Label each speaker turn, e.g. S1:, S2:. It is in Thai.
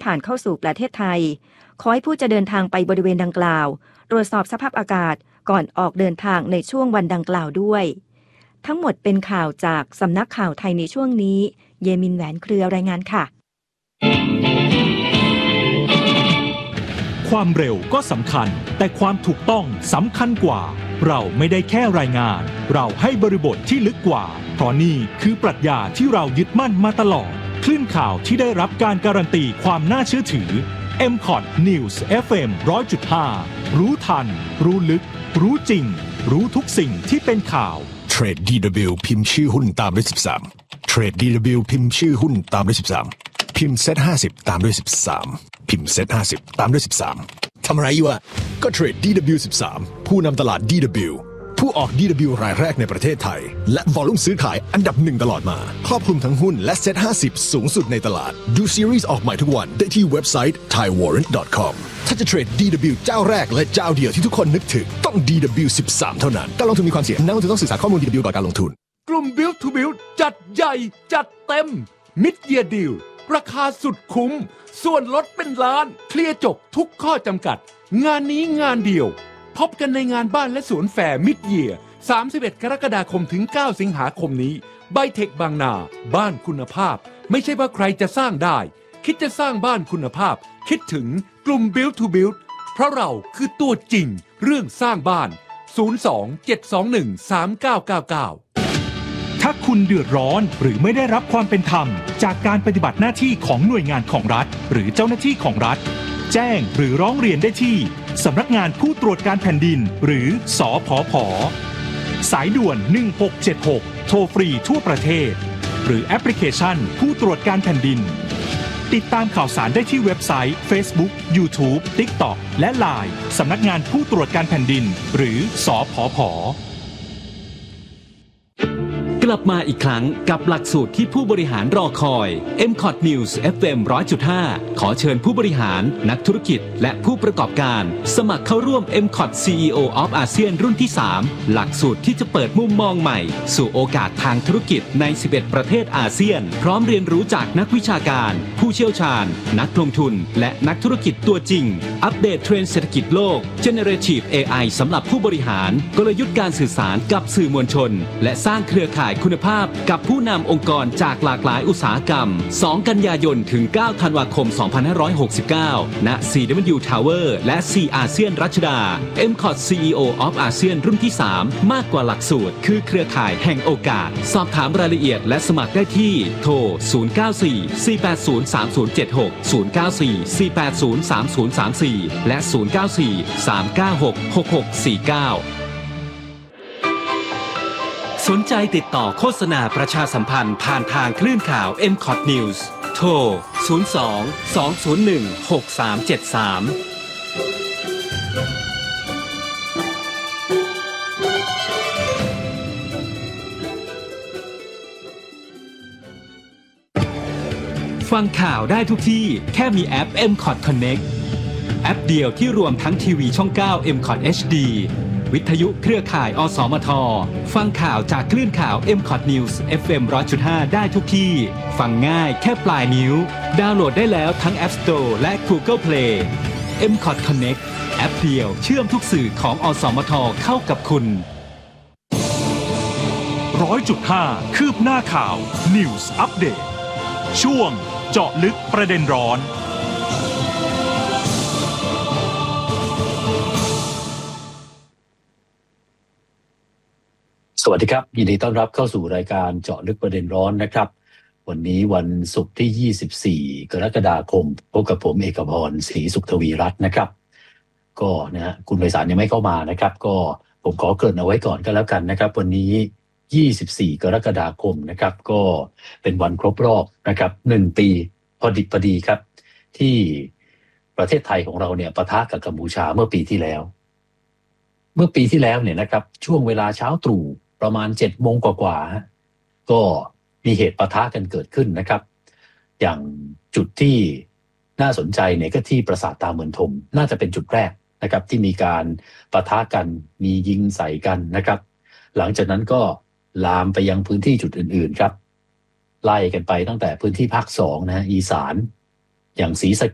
S1: ผ่านเข้าสู่ประเทศไทยขอให้ผู้จะเดินทางไปบริเวณดังกล่าวตรวจสอบสภาพอากาศก่อนออกเดินทางในช่วงวันดังกล่าวด้วยทั้งหมดเป็นข่าวจากสำนักข่าวไทยในช่วงนี้เยมินแหวนเครือรายงานค่ะ
S2: ความเร็วก็สำคัญแต่ความถูกต้องสำคัญกว่าเราไม่ได้แค่รายงานเราให้บริบทที่ลึกกว่าเพราะนี่คือปรัชญาที่เรายึดมั่นมาตลอดคลื่นข่าวที่ได้รับการการันตีความน่าเชื่อถือ MCOT News FM 100.5 รู้ทันรู้ลึกรู้จริงรู้ทุกสิ่งที่เป็นข่าว
S3: เทรด DW พิมพ์ชื่อหุ้นตามด้วย13เทรด DW พิมพ์ชื่อหุ้นตามด้วย13พิมพ์เซ็ต50ตามด้วย13พิมพ์เซ็ต50ตามด้วย13ทำอะไรอยู่อ่ะก็เทรด DW 13ผู้นำตลาด DW ผู้ออก DW รายแรกในประเทศไทยและวอลุ่มซื้อขายอันดับ1ตลอดมาครอบคลุมทั้งหุ้นและเซ็ต50สูงสุดในตลาดดูซีรีส์ออกใหม่ทุกวันได้ที่เว็บไซต์ thaiwarrant.com ถ้าจะเทรด DW เจ้าแรกและเจ้าเดียวที่ทุกคนนึกถึงต้อง DW 13เท่านั้นการลงทุนมีความเสี่ยงนักลงทุนต้องศึกษาข้อมูล DW ก่อนการลงทุน
S4: กลุ่ม Build to Build จัดใหญ่จัดเต็ม Mid Year Deal ราคาสุดคุ้มส่วนลดเป็นล้านเคลียร์จบทุกข้อจำกัดงานนี้งานเดียวพบกันในงานบ้านและสวนแฟร์ Mid Year 31 กรกฎาคมถึง 9 สิงหาคมนี้ไบเทคบางนาบ้านคุณภาพไม่ใช่ว่าใครจะสร้างได้คิดจะสร้างบ้านคุณภาพคิดถึงกลุ่ม Build to Build เพราะเราคือตัวจริงเรื่องสร้างบ้าน02-721-3999
S2: ถ้าคุณเดือดร้อนหรือไม่ได้รับความเป็นธรรมจากการปฏิบัติหน้าที่ของหน่วยงานของรัฐหรือเจ้าหน้าที่ของรัฐแจ้งหรือร้องเรียนได้ที่สำนักงานผู้ตรวจการแผ่นดินหรือสผผ.สายด่วน1676โทรฟรีทั่วประเทศหรือแอปพลิเคชันผู้ตรวจการแผ่นดินติดตามข่าวสารได้ที่เว็บไซต์ Facebook YouTube TikTok และ LINE สำนักงานผู้ตรวจการแผ่นดินหรือสผผ.
S5: กลับมาอีกครั้งกับหลักสูตรที่ผู้บริหารรอคอย MCOT News FM 100.5 ขอเชิญผู้บริหารนักธุรกิจและผู้ประกอบการสมัครเข้าร่วม MCOT CEO of ASEAN รุ่นที่ 3 หลักสูตรที่จะเปิดมุมมองใหม่สู่โอกาสทางธุรกิจใน 11 ประเทศอาเซียนพร้อมเรียนรู้จากนักวิชาการผู้เชี่ยวชาญนักลงทุนและนักธุรกิจตัวจริงอัปเดตเทรนด์เศรษฐกิจโลก Generative AI สำหรับผู้บริหารกลยุทธ์การสื่อสารกับสื่อมวลชนและสร้างเครือข่ายคุณภาพกับผู้นำองค์กรจากหลากหลายอุตสาหกรรม2 กันยายนถึง 9 ธันวาคม 2569 ณ CW Tower และ C อาเซียนรัชดา MCOT CEO of ASEAN รุ่นที่ 3 มากกว่าหลักสูตรคือเครือข่ายแห่งโอกาสสอบถามรายละเอียดและสมัครได้ที่โทร 094-480-3076 094-480-3034 และ 094-396-6649สนใจติดต่อโฆษณาประชาสัมพันธ์ผ่านทางคลื่นข่าว MCOT News โทร 02-201-6373 ฟังข่าวได้ทุกที่แค่มีแอป MCOT Connect แอปเดียวที่รวมทั้งทีวีช่อง 9 MCOT HDวิทยุเครือข่ายอสมทฟังข่าวจากคลื่นข่าว MCOT News FM 100.5 ได้ทุกที่ฟังง่ายแค่ปลายนิ้วดาวน์โหลดได้แล้วทั้ง App Store และ Google Play MCOT Connect แอปเดียวเชื่อมทุกสื่อของอสมทเข้ากับคุณ
S2: 100.5 คืบหน้าข่าว News Update ช่วงเจาะลึกประเด็นร้อน
S6: สวัสดีครับยินดีต้อนรับเข้าสู่รายการเจาะลึกประเด็นร้อนนะครับวันนี้วันศุกร์ที่24กรกฎาคมพบกับผมเอกพรศรีสุขทวีรัตน์นะครับก็นะฮะคุณไพศาลยังไม่เข้ามานะครับก็ผมขอเกริ่นเอาไว้ก่อนก็แล้วกันนะครับวันนี้24กรกฎาคมนะครับก็เป็นวันครบรอบนะครับ1ปีพอดีครับที่ประเทศไทยของเราเนี่ยปะทะกับกัมพูชาเมื่อปีที่แล้วเนี่ยนะครับช่วงเวลาเช้าตรู่ประมาณ 7 โมงกว่าๆก็มีเหตุปะทะกันเกิดขึ้นนะครับอย่างจุดที่น่าสนใจเนี่ยก็ที่ปราสาทตาเมืองธมน่าจะเป็นจุดแรกนะครับที่มีการปะทะกันมียิงใส่กันนะครับหลังจากนั้นก็ลามไปยังพื้นที่จุดอื่นๆครับไล่กันไปตั้งแต่พื้นที่ภาค2นะอีสานอย่างศรีสะ